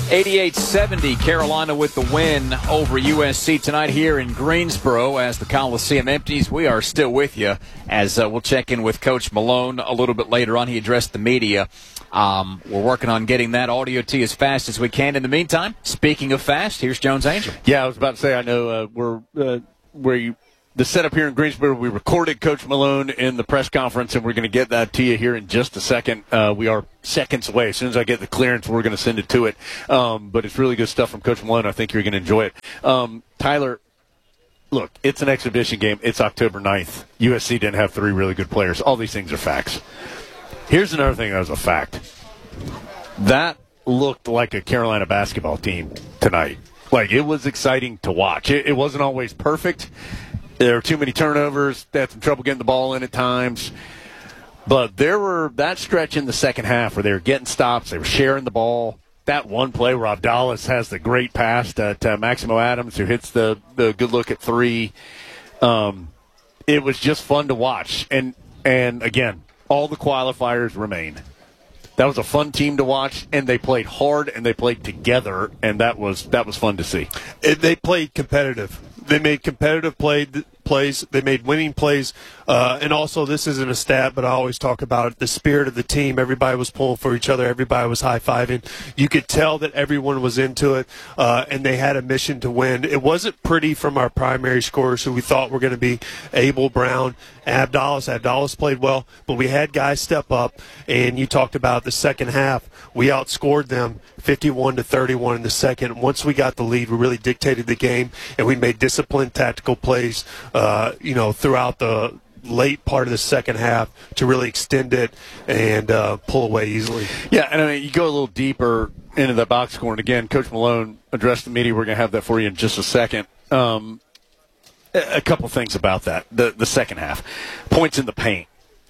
88-70, Carolina with the win over USC tonight here in Greensboro as the Coliseum empties. We are still with you as we'll check in with Coach Malone a little bit later on. He addressed the media. We're working on getting that audio to you as fast as we can. In the meantime, speaking of fast, here's Jones Angell. Yeah, I was about to say, I know the setup here in Greensboro, we recorded Coach Malone in the press conference, and we're going to get that to you here in just a second. We are seconds away. As soon as I get the clearance, we're going to send it to it. But it's really good stuff from Coach Malone. I think you're going to enjoy it. Tyler, look, it's an exhibition game. It's October 9th. USC didn't have 3 really good players. All these things are facts. Here's another thing that was a fact. That looked like a Carolina basketball team tonight. Like, it was exciting to watch. It wasn't always perfect. There were too many turnovers. They had some trouble getting the ball in at times. But there were that stretch in the second half where they were getting stops. They were sharing the ball. That one play where Abdallah has the great pass to Maximo Adams, who hits the good look at 3. It was just fun to watch. And again, all the qualifiers remain. That was a fun team to watch, and they played hard, and they played together, and that was fun to see. They played competitive. They made competitive plays. They made winning plays. And also, this isn't a stat, but I always talk about it, the spirit of the team. Everybody was pulling for each other. Everybody was high-fiving. You could tell that everyone was into it, and they had a mission to win. It wasn't pretty from our primary scorers who we thought were going to be Abel, Brown, Abdallah. Abdallah's played well, but we had guys step up, and you talked about the second half. We outscored them 51-31 in the second. Once we got the lead, we really dictated the game, and we made disciplined tactical plays, throughout the late part of the second half to really extend it and pull away easily. Yeah, and I mean, you go a little deeper into the box score, and again, Coach Malone addressed the media. We're going to have that for you in just a second. A couple things about that. The second half. Points in the paint.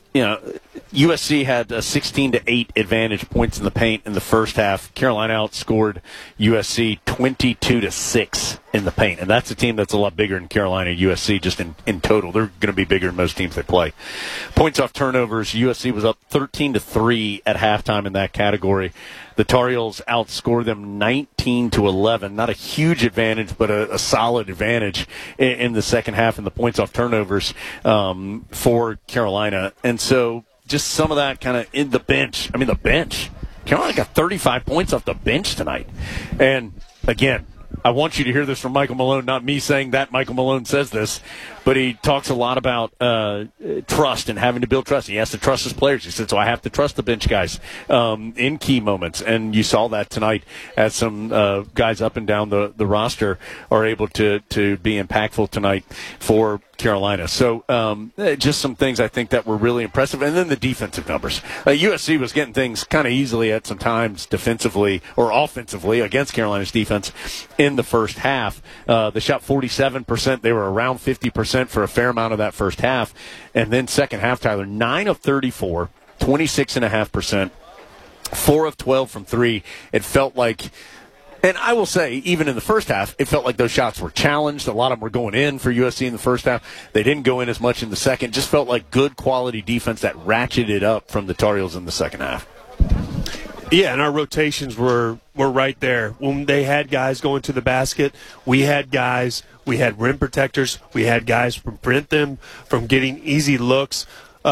USC had a 16-8 advantage points in the paint in the first half. Carolina outscored USC 22-6 in the paint, and that's a team that's a lot bigger than Carolina and USC just in total. They're going to be bigger than most teams they play. Points off turnovers, USC was up 13-3 at halftime in that category. The Tar Heels outscored them 19-11. Not a huge advantage, but a solid advantage in the second half in the points off turnovers for Carolina. And so just some of that kind of in the bench. I mean, the bench. Carolina got 35 points off the bench tonight. And, again, I want you to hear this from Michael Malone, not me saying that Michael Malone says this, but he talks a lot about trust and having to build trust. He has to trust his players. He said, so I have to trust the bench guys in key moments. And you saw that tonight as some guys up and down the roster are able to be impactful tonight for Carolina. So just some things I think that were really impressive. And then the defensive numbers. USC was getting things kind of easily at some times defensively or offensively against Carolina's defense in the first half. They shot 47%. They were around 50% for a fair amount of that first half. And then second half, Tyler, 9 of 34, 26.5%, 4 of 12 from 3. It felt like, and I will say, even in the first half, it felt like those shots were challenged. A lot of them were going in for USC in the first half. They didn't go in as much in the second. Just felt like good quality defense that ratcheted up from the Tar Heels in the second half. Yeah, and our rotations were right there. When they had guys going to the basket, we had guys, we had rim protectors, we had guys to prevent them from getting easy looks.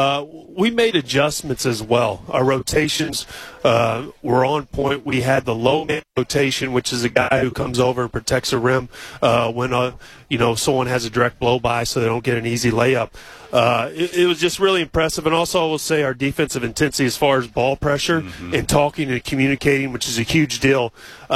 We made adjustments as well. Our rotations were on point. We had the low man rotation, which is a guy who comes over and protects a rim when someone has a direct blow by, so they don't get an easy layup. It was just really impressive. And also, I will say our defensive intensity as far as ball pressure and talking and communicating, which is a huge deal.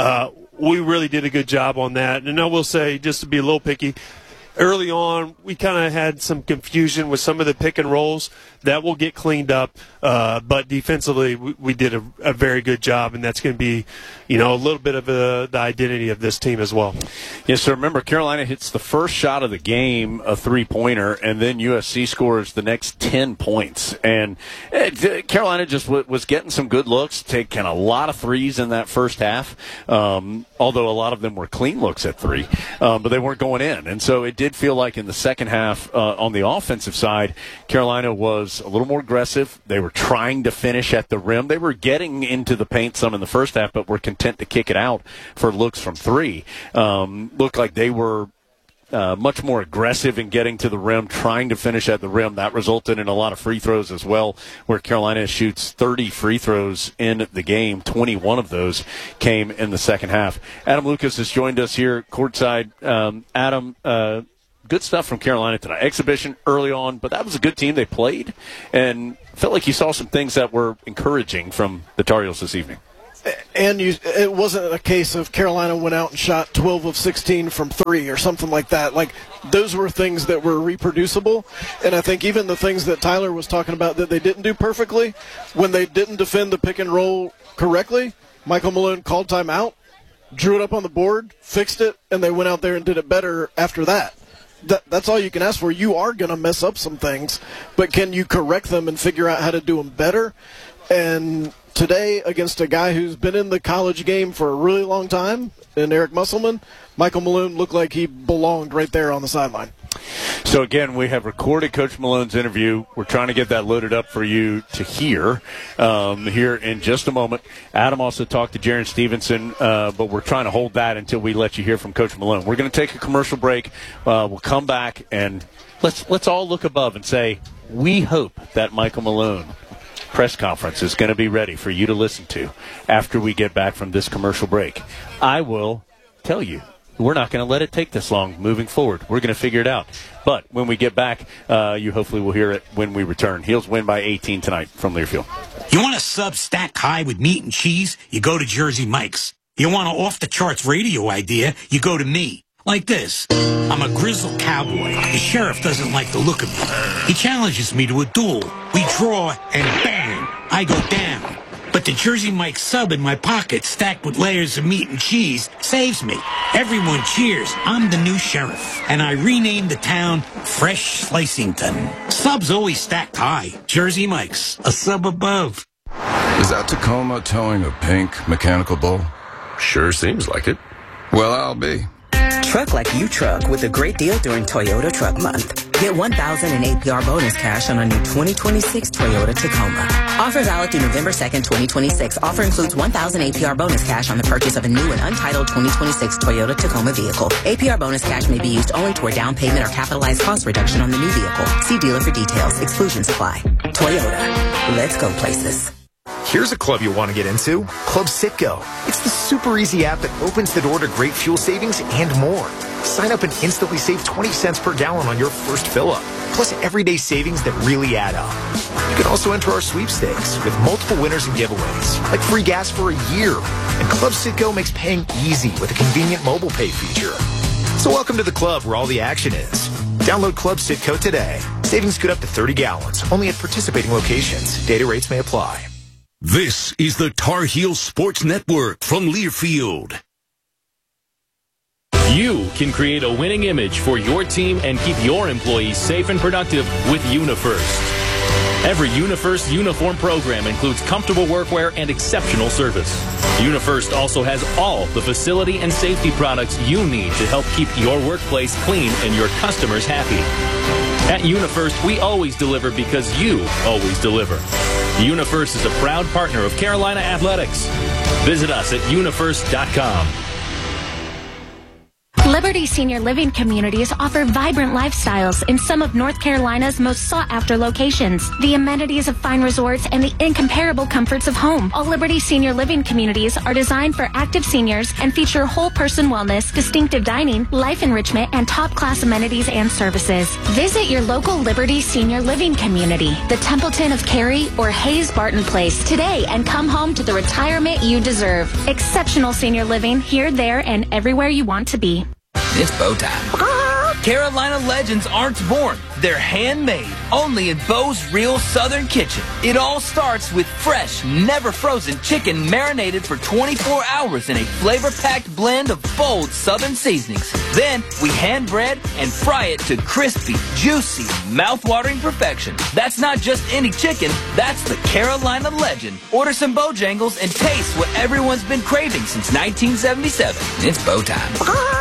We really did a good job on that. And I will say, just to be a little picky, early on, we kind of had some confusion with some of the pick and rolls. That will get cleaned up. But defensively, we did a very good job, and that's going to be, a little bit of the identity of this team as well. Yes, so remember, Carolina hits the first shot of the game, a three-pointer, and then USC scores the next 10 points. And Carolina just was getting some good looks, taking a lot of threes in that first half, although a lot of them were clean looks at 3, but they weren't going in. And so it did feel like in the second half on the offensive side, Carolina was a little more aggressive. They were trying to finish at the rim. They were getting into the paint some in the first half, but were content to kick it out for looks from three. Looked like they were much more aggressive in getting to the rim, trying to finish at the rim. That resulted in a lot of free throws as well, where Carolina shoots 30 free throws in the game. 21 of those came in the second half. Adam Lucas has joined us here courtside. Adam, good stuff from Carolina tonight. Exhibition early on, but that was a good team. They played, and felt like you saw some things that were encouraging from the Tar Heels this evening. And it wasn't a case of Carolina went out and shot 12 of 16 from three or something like that. Like, those were things that were reproducible. And I think even the things that Tyler was talking about that they didn't do perfectly, when they didn't defend the pick and roll correctly, Michael Malone called timeout, drew it up on the board, fixed it, and they went out there and did it better after that. That's all you can ask for. You are going to mess up some things, but can you correct them and figure out how to do them better? And today, against a guy who's been in the college game for a really long time, in Eric Musselman, Michael Malone looked like he belonged right there on the sideline. So, again, we have recorded Coach Malone's interview. We're trying to get that loaded up for you to hear here in just a moment. Adam also talked to Jaren Stevenson, but we're trying to hold that until we let you hear from Coach Malone. We're going to take a commercial break. We'll come back, and let's all look above and say, we hope that Michael Malone press conference is going to be ready for you to listen to after we get back from this commercial break. I will tell you, we're not going to let it take this long moving forward. We're going to figure it out. But when we get back, you hopefully will hear it when we return. Heels win by 18 tonight from Learfield. You want a sub stacked high with meat and cheese? You go to Jersey Mike's. You want an off-the-charts radio idea? You go to me. Like this. I'm a grizzled cowboy. The sheriff doesn't like the look of me. He challenges me to a duel. We draw, and bang, I go down. But the Jersey Mike sub in my pocket, stacked with layers of meat and cheese, saves me. Everyone cheers. I'm the new sheriff. And I renamed the town Fresh Slicington. Subs always stacked high. Jersey Mike's, a sub above. Is that Tacoma towing a pink mechanical bull? Sure seems like it. Well, I'll be. Truck like you truck with a great deal during Toyota Truck Month. Get $1,000 in APR bonus cash on a new 2026 Toyota Tacoma. Offer valid through November 2nd, 2026. Offer includes $1,000 APR bonus cash on the purchase of a new and untitled 2026 Toyota Tacoma vehicle. APR bonus cash may be used only toward down payment or capitalized cost reduction on the new vehicle. See dealer for details. Exclusions apply. Toyota. Let's go places. Here's a club you'll want to get into, Club Citgo. It's the super easy app that opens the door to great fuel savings and more. Sign up and instantly save 20 cents per gallon on your first fill-up, plus everyday savings that really add up. You can also enter our sweepstakes with multiple winners and giveaways, like free gas for a year. And Club Citgo makes paying easy with a convenient mobile pay feature. So welcome to the club where all the action is. Download Club Citgo today. Savings good up to 30 gallons, only at participating locations. Data rates may apply. This is the Tar Heel Sports Network from Learfield. You can create a winning image for your team and keep your employees safe and productive with UniFirst. Every UniFirst uniform program includes comfortable workwear and exceptional service. UniFirst also has all the facility and safety products you need to help keep your workplace clean and your customers happy. At UniFirst, we always deliver because you always deliver. UniFirst is a proud partner of Carolina Athletics. Visit us at unifirst.com. Liberty Senior Living Communities offer vibrant lifestyles in some of North Carolina's most sought-after locations. The amenities of fine resorts and the incomparable comforts of home. All Liberty Senior Living Communities are designed for active seniors and feature whole-person wellness, distinctive dining, life enrichment, and top-class amenities and services. Visit your local Liberty Senior Living Community, the Templeton of Cary or Hayes Barton Place today, and come home to the retirement you deserve. Exceptional senior living here, there, and everywhere you want to be. It's Bo time. Carolina legends aren't born. They're handmade, only in Bo's Real Southern Kitchen. It all starts with fresh, never frozen chicken marinated for 24 hours in a flavor-packed blend of bold Southern seasonings. Then we hand bread and fry it to crispy, juicy, mouth-watering perfection. That's not just any chicken, that's the Carolina legend. Order some Bojangles and taste what everyone's been craving since 1977. It's Bo time.